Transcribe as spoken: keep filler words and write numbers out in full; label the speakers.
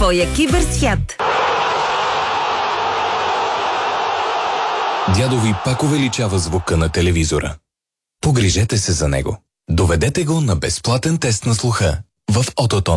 Speaker 1: твоя киберсвят.
Speaker 2: Дядо ви пак увеличава звука на телевизора. Погрижете се за него. Доведете го на безплатен тест на слуха в Ототон.